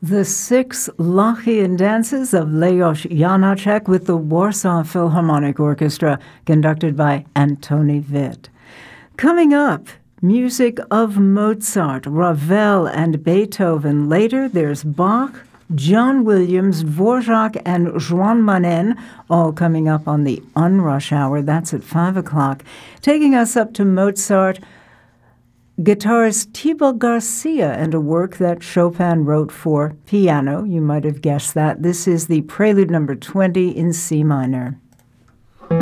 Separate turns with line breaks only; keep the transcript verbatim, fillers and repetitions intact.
The Six Lachlan Dances of Leos Janáček with the Warsaw Philharmonic Orchestra, conducted by Antoni Witt. Coming up, music of Mozart, Ravel, and Beethoven. Later, there's Bach, John Williams, Dvorak, and Joan Manen, all coming up on the Unrush Hour. That's at five o'clock. Taking us up to Mozart, guitarist Thibaut Garcia and a work that Chopin wrote for piano. You might have guessed that. This is the Prelude number twenty in C minor.